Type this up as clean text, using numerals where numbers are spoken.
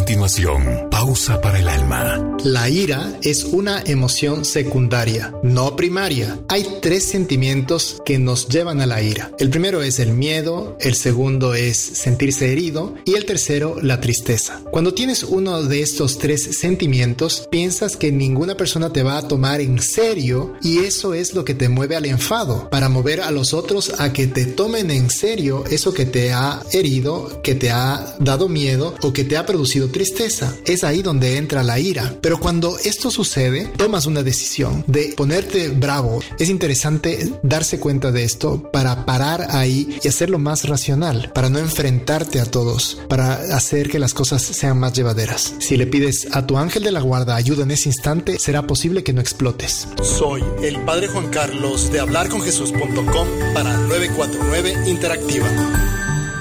continuación, Pausa para el Alma. La ira es una emoción secundaria, no primaria. Hay 3 sentimientos que nos llevan a la ira. El primero es el miedo, el segundo es sentirse herido y el tercero la tristeza. Cuando tienes uno de estos 3 sentimientos, piensas que ninguna persona te va a tomar en serio y eso es lo que te mueve al enfado, para mover a los otros a que te tomen en serio eso que te ha herido, que te ha dado miedo o que te ha producido tristeza. Es ahí donde entra la ira. Pero cuando esto sucede, tomas una decisión de ponerte bravo. Es interesante darse cuenta de esto para parar ahí y hacerlo más racional, para no enfrentarte a todos, para hacer que las cosas sean más llevaderas. Si le pides a tu ángel de la guarda ayuda en ese instante, será posible que no explotes. Soy el Padre Juan Carlos de hablarconjesús.com para 949 Interactiva.